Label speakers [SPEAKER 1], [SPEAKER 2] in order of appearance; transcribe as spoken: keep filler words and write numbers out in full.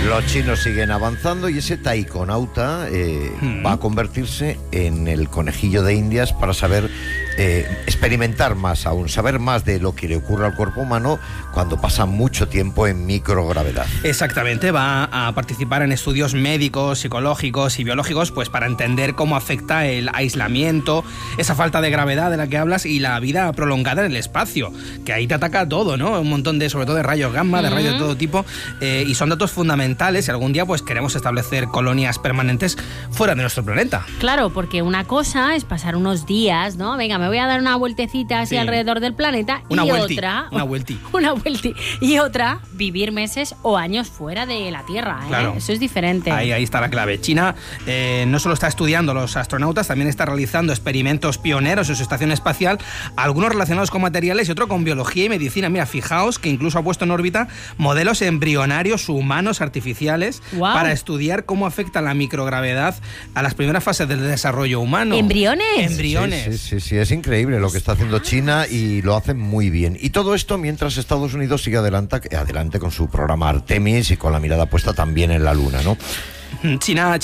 [SPEAKER 1] Los chinos siguen avanzando y ese taikonauta eh, hmm. va a convertirse en el conejillo de Indias para saber eh, experimentar más aún, saber más de lo que le ocurre al cuerpo humano cuando pasa mucho tiempo en microgravedad.
[SPEAKER 2] Exactamente, va a participar en estudios médicos, psicológicos y biológicos, pues para entender cómo afecta el aislamiento, esa falta de gravedad de la que hablas y la vida prolongada en el espacio, que ahí te ataca todo, ¿no? Un montón de, sobre todo de rayos gamma, de rayos de todo tipo, eh, y son datos fundamentales si algún día pues queremos establecer colonias permanentes fuera de nuestro planeta.
[SPEAKER 3] Claro, porque una cosa es pasar unos días, ¿no? Venga, me voy a dar una vueltecita así sí. alrededor del planeta,
[SPEAKER 2] una
[SPEAKER 3] y
[SPEAKER 2] vuelti,
[SPEAKER 3] otra...
[SPEAKER 2] Una vuelti.
[SPEAKER 3] Una vuelti. Y otra, vivir meses o años fuera de la Tierra, ¿eh?
[SPEAKER 2] Claro.
[SPEAKER 3] Eso es diferente.
[SPEAKER 2] Ahí, ahí está la clave. China eh, no solo está estudiando los astronautas, también está realizando experimentos pioneros en su estación espacial, algunos relacionados con materiales y otro con biología y medicina. Mira, fijaos que incluso ha puesto en órbita modelos embrionarios humanos artificiales wow. para estudiar cómo afecta la microgravedad a las primeras fases del desarrollo humano.
[SPEAKER 3] ¿Embriones?
[SPEAKER 2] Embriones.
[SPEAKER 1] Sí, sí, sí, sí, es increíble lo que está haciendo China y lo hacen muy bien. Y todo esto mientras Estados Unidos sigue adelante, adelante con su programa Artemis y con la mirada puesta también en la Luna, ¿no?
[SPEAKER 2] China, China